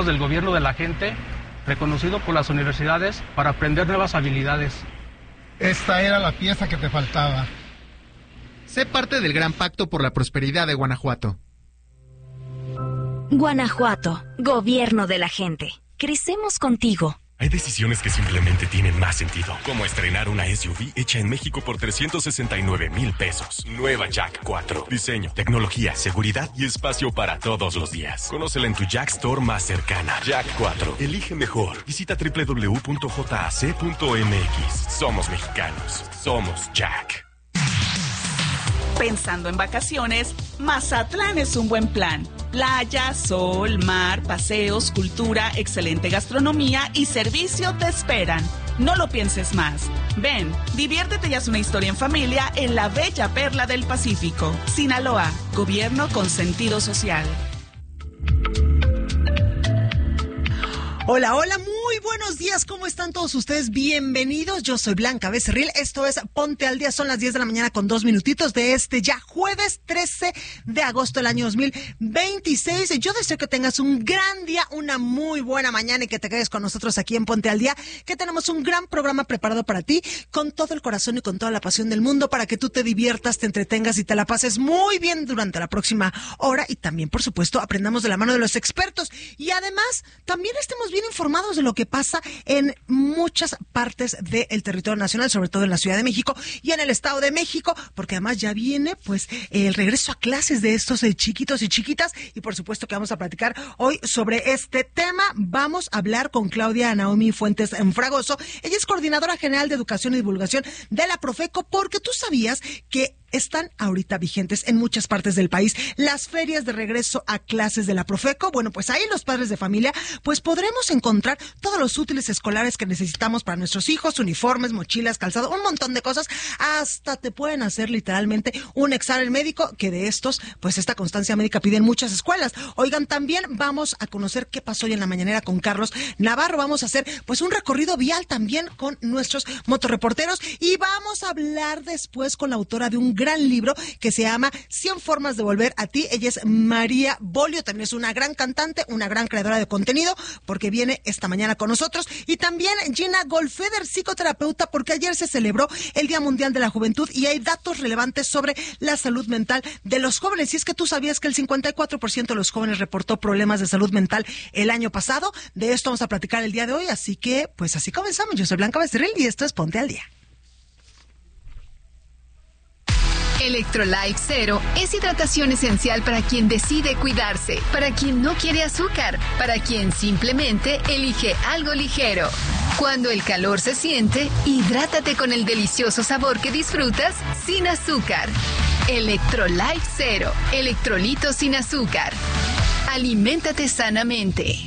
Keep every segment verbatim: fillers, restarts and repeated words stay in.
del gobierno de la gente, reconocido por las universidades para aprender nuevas habilidades. Esta era la pieza que te faltaba. Sé parte del gran pacto por la prosperidad de Guanajuato. Guanajuato, gobierno de la gente. Crecemos contigo. Hay decisiones que simplemente tienen más sentido, como estrenar una S U V hecha en México por trescientos sesenta y nueve mil pesos. Nueva Jack cuatro. Diseño, tecnología, seguridad y espacio para todos los días. Conócela en tu Jack Store más cercana. Jack cuatro. Elige mejor. Visita doble u doble u doble u punto j a c punto m x. Somos mexicanos. Somos Jack. Pensando en vacaciones, Mazatlán es un buen plan. Playa, sol, mar, paseos, cultura, excelente gastronomía y servicio te esperan. No lo pienses más. Ven, diviértete y haz una historia en familia en la bella perla del Pacífico. Sinaloa, gobierno con sentido social. Hola, hola, muy buenos días, ¿cómo están todos ustedes? Bienvenidos, yo soy Blanca Becerril, esto es Ponte al Día, son las diez de la mañana con dos minutitos de este ya jueves trece de agosto del año dos mil veintiséis. Yo deseo que tengas un gran día, una muy buena mañana y que te quedes con nosotros aquí en Ponte al Día, que tenemos un gran programa preparado para ti, con todo el corazón y con toda la pasión del mundo, para que tú te diviertas, te entretengas y te la pases muy bien durante la próxima hora y también, por supuesto, aprendamos de la mano de los expertos y además también estemos bien informados de lo que pasa en muchas partes del territorio nacional, sobre todo en la Ciudad de México y en el Estado de México, porque además ya viene pues el regreso a clases de estos eh, chiquitos y chiquitas y por supuesto que vamos a platicar hoy sobre este tema. Vamos a hablar con Claudia Naomi Fuentes Fragoso. Ella es coordinadora general de Educación y Divulgación de la Profeco, porque tú sabías que están ahorita vigentes en muchas partes del país las ferias de regreso a clases de la Profeco. Bueno, pues ahí los padres de familia pues podremos encontrar todos los útiles escolares que necesitamos para nuestros hijos, uniformes, mochilas, calzado, un montón de cosas. Hasta te pueden hacer literalmente un examen médico, que de estos, pues esta constancia médica piden muchas escuelas. Oigan, también vamos a conocer qué pasó hoy en la mañanera con Carlos Navarro. Vamos a hacer pues un recorrido vial también con nuestros motorreporteros y vamos a hablar después con la autora de un gran libro que se llama cien formas de volver a ti. Ella es María Bolio, también es una gran cantante, una gran creadora de contenido, porque viene esta mañana con nosotros. Y también Gina Golfeder, psicoterapeuta, porque ayer se celebró el Día Mundial de la Juventud y hay datos relevantes sobre la salud mental de los jóvenes. Y es que tú sabías que el cincuenta y cuatro por ciento de los jóvenes reportó problemas de salud mental el año pasado. De esto vamos a platicar el día de hoy, así que pues así comenzamos. Yo soy Blanca Becerril y esto es Ponte al Día. Electrolyte Zero es hidratación esencial para quien decide cuidarse, para quien no quiere azúcar, para quien simplemente elige algo ligero. Cuando el calor se siente, hidrátate con el delicioso sabor que disfrutas sin azúcar. Electrolyte Zero, electrolitos sin azúcar. Aliméntate sanamente.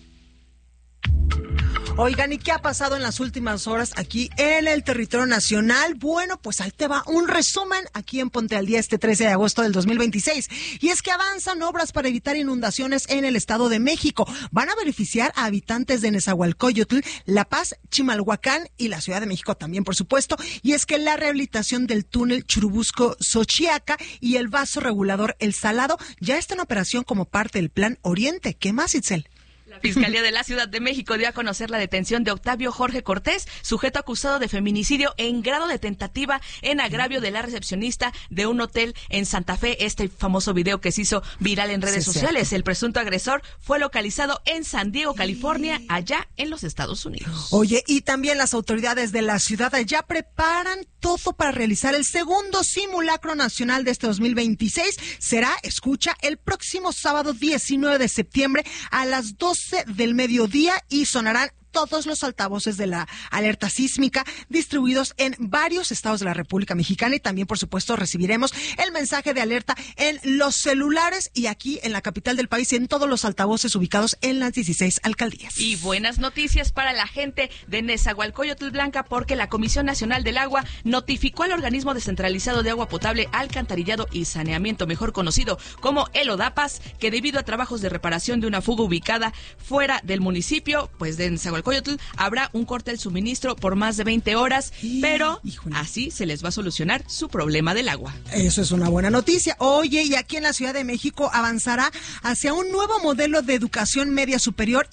Oigan, ¿y qué ha pasado en las últimas horas aquí en el territorio nacional? Bueno, pues ahí te va un resumen aquí en Ponte al Día este trece de agosto del dos mil veintiséis. Y es que avanzan obras para evitar inundaciones en el Estado de México. Van a beneficiar a habitantes de Nezahualcóyotl, La Paz, Chimalhuacán y la Ciudad de México también, por supuesto. Y es que la rehabilitación del túnel Churubusco-Xochiaca y el vaso regulador El Salado ya está en operación como parte del Plan Oriente. ¿Qué más, Itzel? La Fiscalía de la Ciudad de México dio a conocer la detención de Octavio Jorge Cortés, sujeto acusado de feminicidio en grado de tentativa en agravio de la recepcionista de un hotel en Santa Fe. Este famoso video que se hizo viral en redes sí, sociales. Sí. El presunto agresor fue localizado en San Diego, California, allá en los Estados Unidos. Oye, y también las autoridades de la ciudad ya preparan todo para realizar el segundo simulacro nacional de este dos mil veintiséis. Será, escucha, el próximo sábado diecinueve de septiembre a las doce del mediodía y sonarán todos los altavoces de la alerta sísmica distribuidos en varios estados de la República Mexicana y también, por supuesto, recibiremos el mensaje de alerta en los celulares y aquí en la capital del país en todos los altavoces ubicados en las dieciséis alcaldías. Y buenas noticias para la gente de Nezahualcóyotl, Blanca, porque la Comisión Nacional del Agua notificó al organismo descentralizado de agua potable, alcantarillado y saneamiento, mejor conocido como el ODAPAS, que debido a trabajos de reparación de una fuga ubicada fuera del municipio, pues de Nezahualcóyotl, Nezahualcóyotl habrá un corte del suministro por más de veinte horas, y, pero híjole. así se les va a solucionar su problema del agua. Eso es una buena noticia. Oye, y aquí en la Ciudad de México avanzará hacia un nuevo modelo de educación media superior